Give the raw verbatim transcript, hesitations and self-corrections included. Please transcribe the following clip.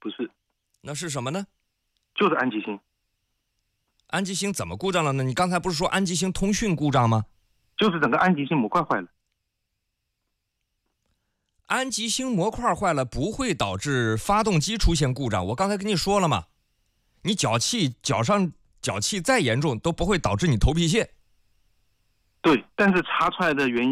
不是。 那是什么呢？ 就是安吉星。 安吉星怎么故障了呢？你刚才不是说安吉星通讯故障吗？ 就是整个安吉星模块坏了。 安吉星模块坏了不会导致发动机出现故障，我刚才跟你说了嘛，你脚气脚上脚气再严重都不会导致你头皮屑。 对，但是查出来的原因